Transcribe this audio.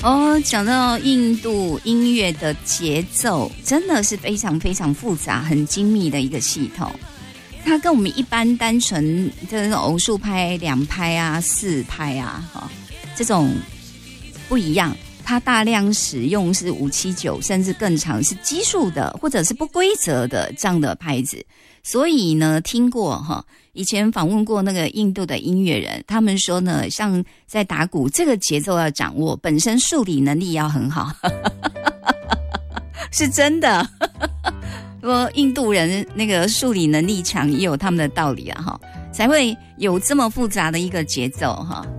哦，讲到印度音乐的节奏，真的是非常非常复杂、很精密的一个系统。它跟我们一般单纯这种偶数拍、2拍啊、4拍啊，这种不一样。它大量使用是5/7/9，甚至更长，是奇数的或者是不规则的这样的拍子。所以呢，听过以前访问过那个印度的音乐人，他们说呢，像在打鼓这个节奏要掌握，本身数理能力要很好，是真的。说印度人那个数理能力强，也有他们的道理啊，才会有这么复杂的一个节奏哈。